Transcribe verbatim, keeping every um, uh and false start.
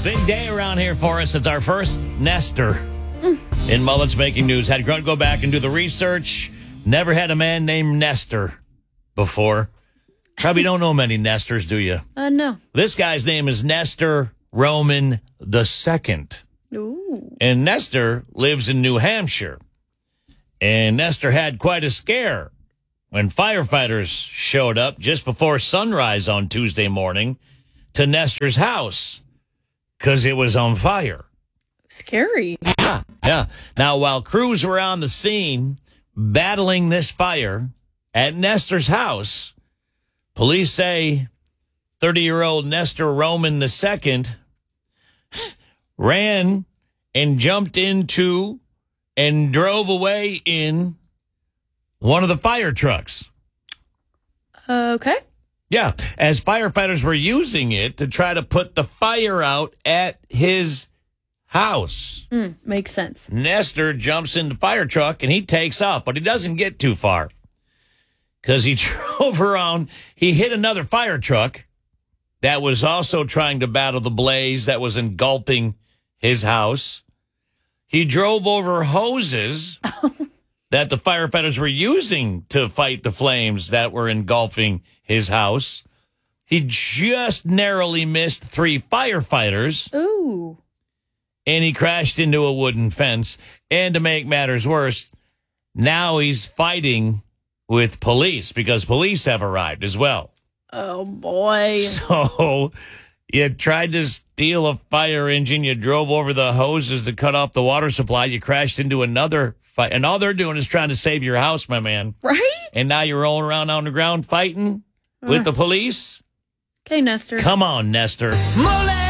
Big day around here for us. It's our first Nestor in Mullet's Making News. Had to go back and do the research. Never had a man named Nestor before. Probably don't know many Nestors, do you? Uh, no. This guy's name is Nestor Roman the Second. Ooh. And Nestor lives in New Hampshire. And Nestor had quite a scare when firefighters showed up just before sunrise on Tuesday morning to Nestor's house because it was on fire. Scary. Yeah, yeah. Now, while crews were on the scene battling this fire at Nestor's house, police say thirty-year-old Nestor Roman the Second ran and jumped into and drove away in one of the fire trucks. Uh, okay. Yeah, as firefighters were using it to try to put the fire out at his house. Mm, makes sense. Nestor jumps in the fire truck and he takes off, but he doesn't get too far because he drove around. He hit another fire truck that was also trying to battle the blaze that was engulfing his house. He drove over hoses that the firefighters were using to fight the flames that were engulfing his house. He just narrowly missed three firefighters. Ooh. And he crashed into a wooden fence. And to make matters worse, now he's fighting with police because police have arrived as well. Oh, boy. So you tried to steal a fire engine. You drove over the hoses to cut off the water supply. You crashed into another fight. And all they're doing is trying to save your house, my man. Right? And now you're rolling around on the ground fighting with Uh. the police? Okay, Nestor. Come on, Nestor.